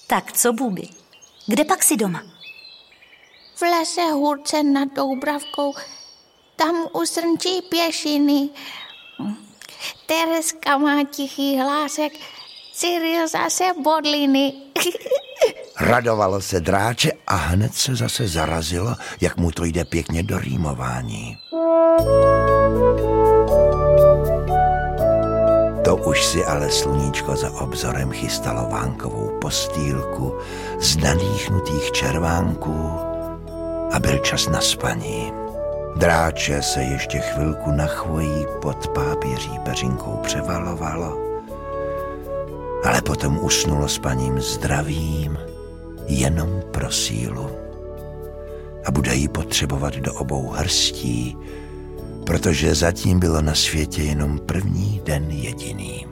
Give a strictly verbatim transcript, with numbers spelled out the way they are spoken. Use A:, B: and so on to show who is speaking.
A: Tak co, Bůby? Kde pak si doma?
B: V lese hůrce nad Doubravkou, tam u srnčí pěšiny. Tereska má tichý hlásek, Cyril zase bodliny.
C: Radovalo se Dráče a hned se zase zarazilo, jak mu to jde pěkně do rýmování. To už si ale sluníčko za obzorem chystalo vánkovou postýlku z nadýchnutých červánků a byl čas na spaní. Dráče se ještě chvilku na chvojí pod pápěří peřinkou převalovalo, ale potom usnulo spaním zdravým jenom pro sílu. A bude jí potřebovat do obou hrstí, protože zatím bylo na světě jenom první den jediný.